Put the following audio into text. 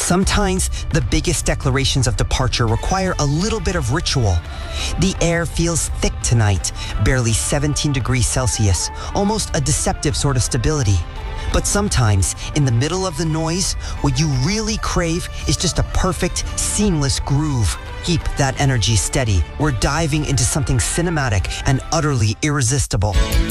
Sometimes the biggest declarations of departure require a little bit of ritual. The air feels thick tonight, barely 17 degrees Celsius, almost a deceptive sort of stability. But sometimes, in the middle of the noise, what you really crave is just a perfect, seamless groove. Keep that energy steady. We're diving into something cinematic and utterly irresistible.